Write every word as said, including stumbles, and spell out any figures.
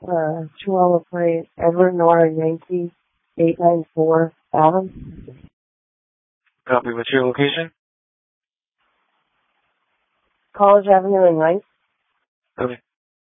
uh, Chihuahua Plate, Edward Nora Yankee, eight nine four, Adam. Copy. What's your location? College Avenue in Rice. Okay.